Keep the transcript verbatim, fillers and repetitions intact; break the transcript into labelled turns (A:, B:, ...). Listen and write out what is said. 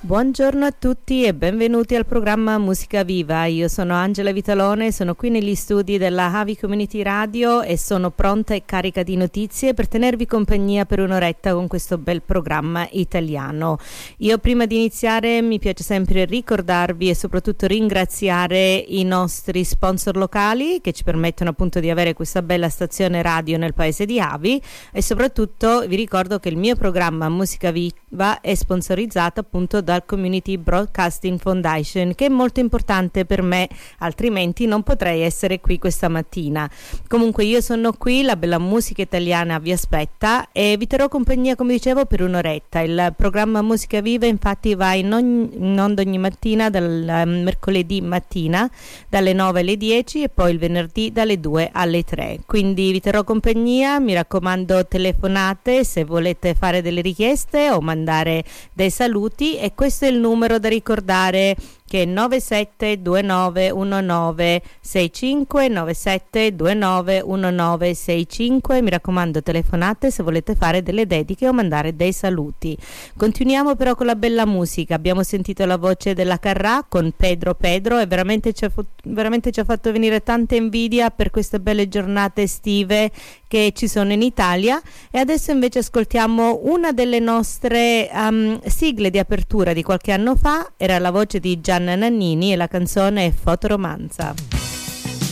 A: Buongiorno a tutti e benvenuti al programma Musica Viva. Io sono Angela Vitalone, sono qui negli studi della Havi Community Radio e sono pronta e carica di notizie per tenervi compagnia per un'oretta con questo bel programma italiano. Io prima di iniziare mi piace sempre ricordarvi e soprattutto ringraziare i nostri sponsor locali che ci permettono appunto di avere questa bella stazione radio nel paese di Havi, e soprattutto vi ricordo che il mio programma Musica Viva è sponsorizzato appunto dal Community Broadcasting Foundation, che è molto importante per me, altrimenti non potrei essere qui questa mattina. Comunque io sono qui, la bella musica italiana vi aspetta e vi terrò compagnia, come dicevo, per un'oretta. Il programma Musica Viva infatti va in, ogni, in onda ogni mattina, dal um, mercoledì mattina dalle nove alle dieci e poi il venerdì dalle due alle tre. Quindi vi terrò compagnia, mi raccomando telefonate se volete fare delle richieste o mandare dei saluti, e questo è il numero da ricordare, che è nove sette due nove uno nove sei cinque, nove sette due nove uno nove sei cinque. Mi raccomando telefonate se volete fare delle dediche o mandare dei saluti. Continuiamo però con la bella musica. Abbiamo sentito la voce della Carrà con Pedro Pedro e veramente ci ha, veramente ci ha fatto venire tanta invidia per queste belle giornate estive che ci sono in Italia. E adesso invece ascoltiamo una delle nostre um, sigle di apertura di qualche anno fa. Era la voce di Gianna Nannini e la canzone è Fotoromanza.